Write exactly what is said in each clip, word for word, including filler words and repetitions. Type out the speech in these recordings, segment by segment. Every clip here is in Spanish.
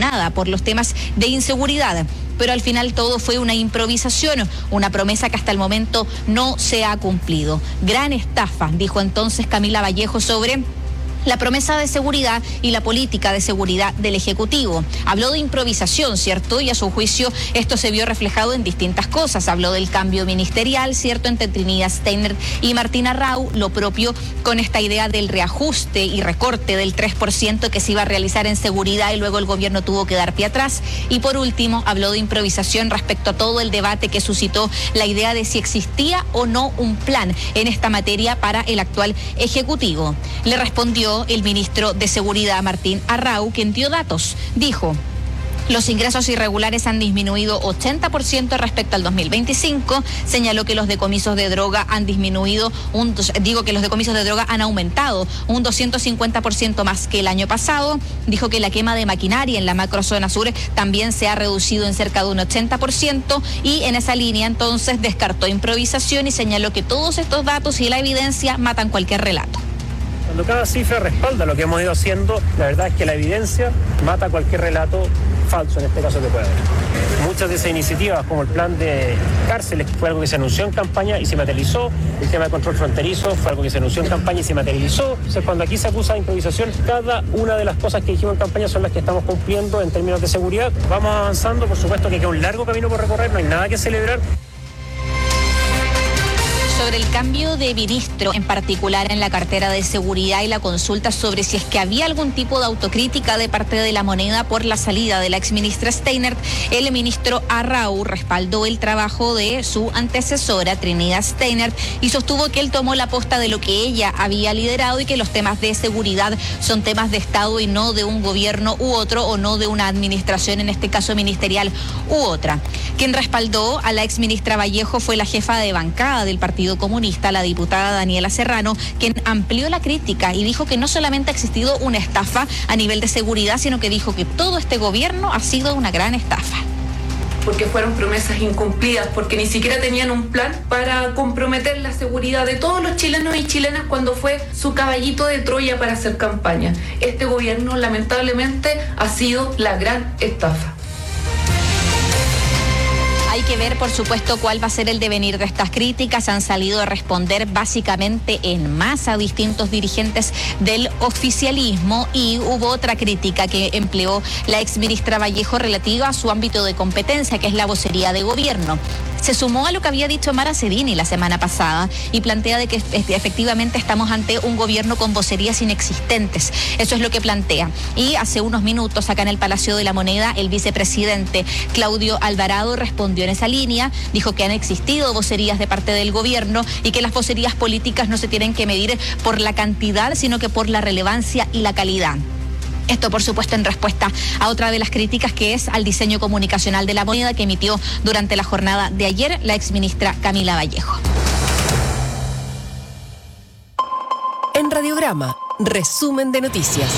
nada por los temas de inseguridad. Pero al final todo fue una improvisación, una promesa que hasta el momento no se ha cumplido. Gran estafa, dijo entonces Camila Vallejo sobre la promesa de seguridad y la política de seguridad del Ejecutivo. Habló de improvisación, ¿cierto? Y a su juicio esto se vio reflejado en distintas cosas. Habló del cambio ministerial, ¿cierto?, entre Trinidad Steiner y Martín Arrau, lo propio con esta idea del reajuste y recorte del tres por ciento que se iba a realizar en seguridad y luego el gobierno tuvo que dar pie atrás. Y por último, habló de improvisación respecto a todo el debate que suscitó la idea de si existía o no un plan en esta materia para el actual Ejecutivo. Le respondió el ministro de Seguridad, Martín Arrau, quien dio datos. Dijo: los ingresos irregulares han disminuido ochenta por ciento respecto al dos mil veinticinco. Señaló que los decomisos de droga han disminuido, un, digo que los decomisos de droga han aumentado un doscientos cincuenta por ciento más que el año pasado. Dijo que la quema de maquinaria en la macrozona sur también se ha reducido en cerca de un ochenta por ciento y en esa línea entonces descartó improvisación y señaló que todos estos datos y la evidencia matan cualquier relato. Cuando cada cifra respalda lo que hemos ido haciendo, la verdad es que la evidencia mata cualquier relato falso, en este caso que puede haber. Muchas de esas iniciativas, como el plan de cárceles, fue algo que se anunció en campaña y se materializó. El tema de control fronterizo fue algo que se anunció en campaña y se materializó. Entonces, cuando aquí se acusa de improvisación, cada una de las cosas que dijimos en campaña son las que estamos cumpliendo en términos de seguridad. Vamos avanzando, por supuesto que queda un largo camino por recorrer, no hay nada que celebrar. Sobre el cambio de ministro, en particular en la cartera de seguridad y la consulta sobre si es que había algún tipo de autocrítica de parte de la Moneda por la salida de la exministra Steiner, el ministro Arrau respaldó el trabajo de su antecesora, Trinidad Steiner, y sostuvo que él tomó la posta de lo que ella había liderado y que los temas de seguridad son temas de Estado y no de un gobierno u otro, o no de una administración, en este caso ministerial, u otra. Quien respaldó a la exministra Vallejo fue la jefa de bancada del Partido Comunista, la diputada Daniela Serrano, quien amplió la crítica y dijo que no solamente ha existido una estafa a nivel de seguridad, sino que dijo que todo este gobierno ha sido una gran estafa. Porque fueron promesas incumplidas, porque ni siquiera tenían un plan para comprometer la seguridad de todos los chilenos y chilenas cuando fue su caballito de Troya para hacer campaña. Este gobierno lamentablemente ha sido la gran estafa. Hay que ver, por supuesto, cuál va a ser el devenir de estas críticas. Han salido a responder básicamente en masa a distintos dirigentes del oficialismo y hubo otra crítica que empleó la exministra Vallejo relativa a su ámbito de competencia, que es la vocería de gobierno. Se sumó a lo que había dicho Mara Cedini la semana pasada y plantea de que efectivamente estamos ante un gobierno con vocerías inexistentes. Eso es lo que plantea. Y hace unos minutos acá en el Palacio de la Moneda, el vicepresidente Claudio Alvarado respondió en esa línea, dijo que han existido vocerías de parte del gobierno y que las vocerías políticas no se tienen que medir por la cantidad, sino que por la relevancia y la calidad. Esto, por supuesto, en respuesta a otra de las críticas, que es al diseño comunicacional de la Moneda que emitió durante la jornada de ayer la exministra Camila Vallejo. En Radiograma, resumen de noticias.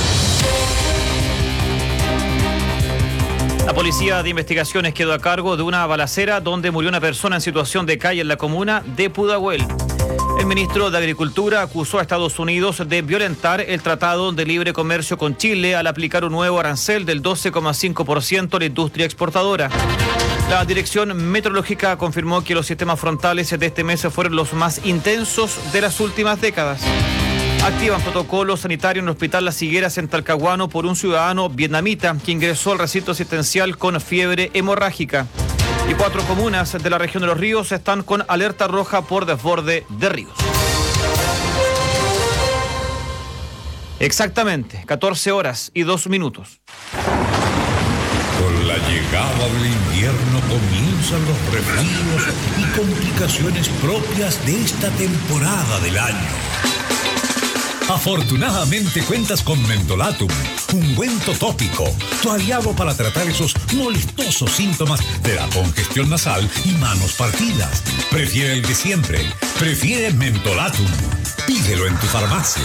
La Policía de Investigaciones quedó a cargo de una balacera donde murió una persona en situación de calle en la comuna de Pudahuel. El ministro de Agricultura acusó a Estados Unidos de violentar el Tratado de Libre Comercio con Chile al aplicar un nuevo arancel del doce coma cinco por ciento a la industria exportadora. La Dirección Meteorológica confirmó que los sistemas frontales de este mes fueron los más intensos de las últimas décadas. Activan protocolo sanitario en el Hospital Las Higueras en Talcahuano por un ciudadano vietnamita que ingresó al recinto asistencial con fiebre hemorrágica. Y cuatro comunas de la región de Los Ríos están con alerta roja por desborde de ríos. Exactamente, catorce horas y dos minutos. Con la llegada del invierno comienzan los resfríos y complicaciones propias de esta temporada del año. Afortunadamente cuentas con Mentolatum, ungüento tópico, tu aliado para tratar esos molestosos síntomas de la congestión nasal y manos partidas. Prefiere el de siempre, prefiere Mentolatum. Pídelo en tu farmacia.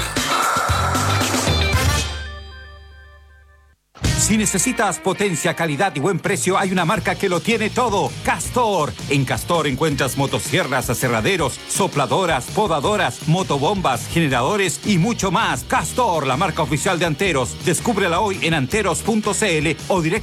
Si necesitas potencia, calidad y buen precio, hay una marca que lo tiene todo. Castor. En Castor encuentras motosierras, aserraderos, sopladoras, podadoras, motobombas, generadores y mucho más. Castor, la marca oficial de Anteros. Descúbrela hoy en anteros punto c l o directamente